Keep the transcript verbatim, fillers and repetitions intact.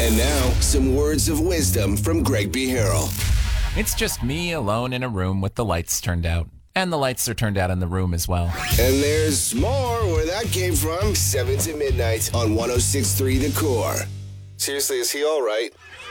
And now, some words of wisdom from Greg B. Harrell. It's just me alone in a room with the lights turned out. And the lights are turned out in the room as well. And there's more where that came from. seven to midnight on one oh six point three The Core. Seriously, is he all right?